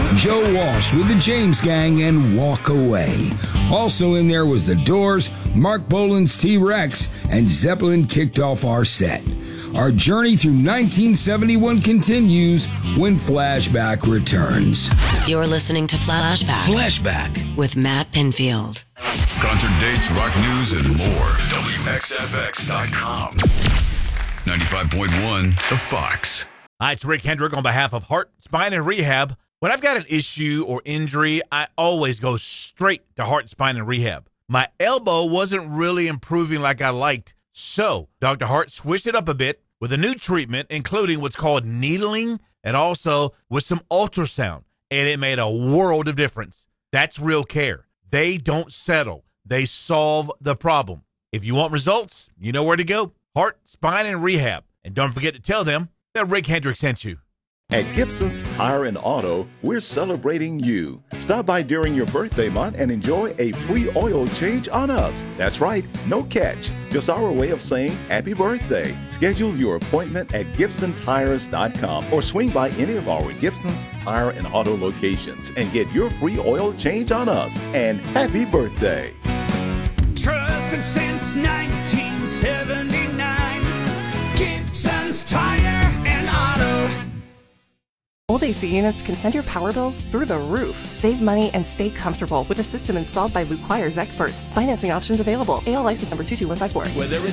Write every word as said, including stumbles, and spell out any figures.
Joe Walsh with the James Gang and Walk Away. Also in there was The Doors, Mark Bolan's T-Rex, and Zeppelin kicked off our set. Our journey through nineteen seventy-one continues when Flashback returns. You're listening to Flashback. Flashback. With Matt Pinfield. Concert dates, rock news, and more. W X F X dot com. ninety-five point one The Fox. Hi, it's Rick Hendrick on behalf of Heart, Spine, and Rehab. When I've got an issue or injury, I always go straight to Heart, Spine, and Rehab. My elbow wasn't really improving like I liked, so Doctor Hart switched it up a bit with a new treatment, including what's called needling and also with some ultrasound, and it made a world of difference. That's real care. They don't settle. They solve the problem. If you want results, you know where to go. Heart, Spine, and Rehab. And don't forget to tell them that Rick Hendrick sent you. At Gibson's Tire and Auto, we're celebrating you. Stop by during your birthday month and enjoy a free oil change on us. That's right, no catch. Just our way of saying happy birthday. Schedule your appointment at Gibson Tires dot com or swing by any of our Gibson's Tire and Auto locations and get your free oil change on us. And happy birthday. Trusted since nineteen seventy-nine, Gibson's Tire and Auto. Old A C units can send your power bills through the roof. Save money and stay comfortable with a system installed by Luke Wires experts. Financing options available. A L license number two two one five four. Whether